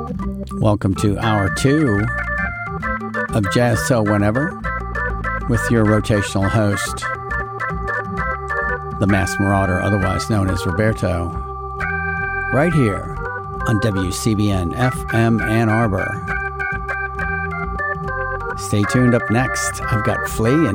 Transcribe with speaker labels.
Speaker 1: Welcome to Hour 2 of Jazz So Whenever with your rotational host, the Mass Marauder, otherwise known as Roberto, right here on WCBN FM Ann Arbor. Stay tuned. Up next, I've got Flea and